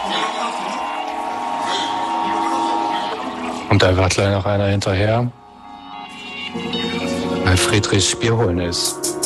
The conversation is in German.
Und da war gleich noch einer hinterher, weil Friedrichs Bier holen ist.